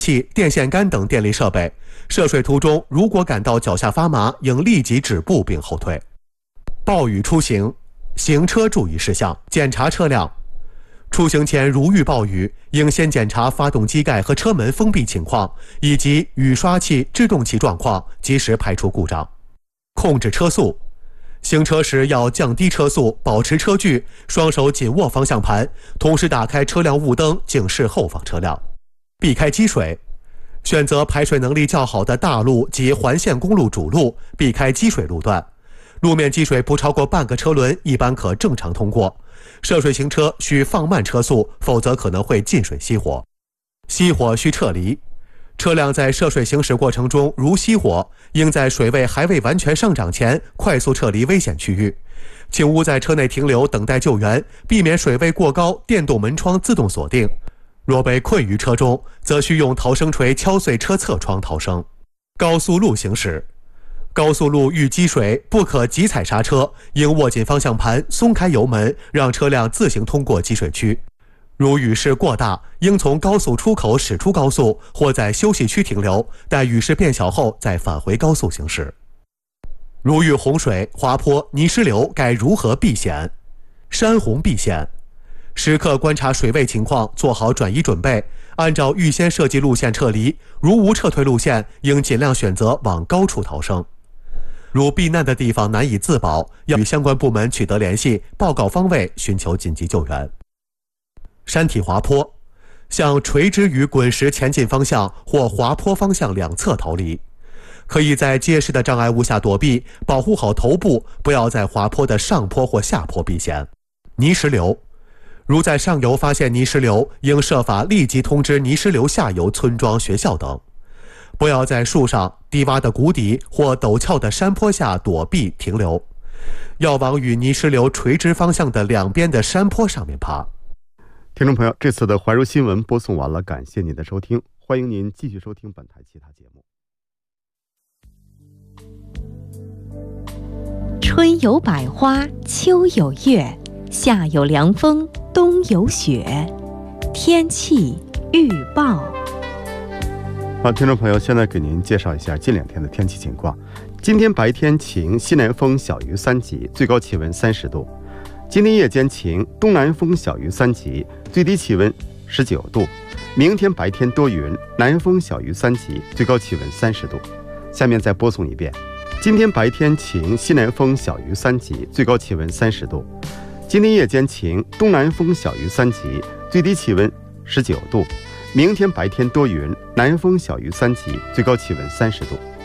器、电线杆等电力设备。涉水途中如果感到脚下发麻，应立即止步并后退。暴雨出行，行车注意事项：检查车辆。出行前如遇暴雨，应先检查发动机盖和车门封闭情况，以及雨刷器、制动器状况，及时排除故障。控制车速，行车时要降低车速，保持车距，双手紧握方向盘，同时打开车辆雾灯，警示后方车辆。避开积水，选择排水能力较好的大路及环线公路主路，避开积水路段。路面积水不超过半个车轮，一般可正常通过。涉水行车需放慢车速，否则可能会进水熄火。熄火需撤离。车辆在涉水行驶过程中如熄火，应在水位还未完全上涨前快速撤离危险区域。请勿在车内停留等待救援，避免水位过高，电动门窗自动锁定。若被困于车中，则需用逃生锤敲碎车侧窗逃生。高速路行驶，高速路遇积水不可急踩刹车，应握紧方向盘，松开油门，让车辆自行通过积水区。如雨势过大，应从高速出口驶出高速，或在休息区停留，待雨势变小后再返回高速行驶。如遇洪水、滑坡、泥石流，该如何避险？山洪避险，时刻观察水位情况，做好转移准备，按照预先设计路线撤离。如无撤退路线，应尽量选择往高处逃生。如避难的地方难以自保，要与相关部门取得联系，报告方位，寻求紧急救援。山体滑坡，向垂直于滚石前进方向或滑坡方向两侧逃离。可以在结实的障碍物下躲避，保护好头部，不要在滑坡的上坡或下坡避险。泥石流，如在上游发现泥石流，应设法立即通知泥石流下游村庄、学校等。不要在树上、低洼的谷底或陡峭的山坡下躲避停留，要往与泥石流垂直方向的两边的山坡上面爬。 听众朋友，这次的怀柔新闻播送完了，感谢您的收听，欢迎您继续收听本台其他节目。 春有百花，秋有月，夏有凉风，冬有雪。天气预报。 好，听众朋友，现在给您介绍一下近2天的天气情况。今天白天晴，西南风小于3级，最高气温30度。今天夜间晴，东南风小于3级，最低气温19度。明天白天多云，南风小于3级，最高气温30度。下面再播送一遍。今天白天晴，西南风小于3级，最高气温30度。今天夜间晴，东南风小于3级，最低气温19度。明天白天多云，南风小于3级，最高气温30度。